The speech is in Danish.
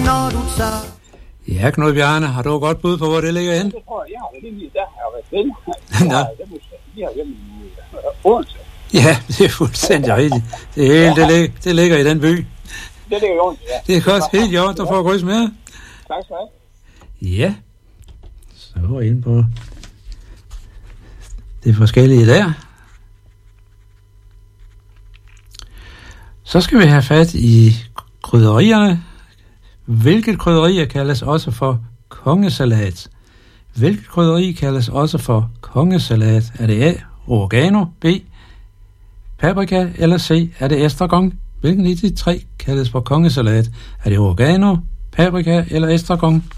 når du tager. Ja, Knud Bjarne, har du godt bud på, hvor det ligger hen? Det tror jeg har det lige der. Jeg har været vel. Nå. De har hjemme i Odense. Ja, det er fuldstændig rigtigt. Det ligger i den by. Det ligger i Odense, ja. Det er godt helt i orden, der får kryds med. Tak skal du have. Ja, så er inde på det forskellige der. Så skal vi have fat i krydderierne. Hvilket krydderi kaldes også for kongesalat? Hvilket krydderi kaldes også for kongesalat? Er det A, oregano, B, paprika, eller C, er det estragon? Hvilken af de tre kaldes for kongesalat? Er det oregano, paprika eller estragon?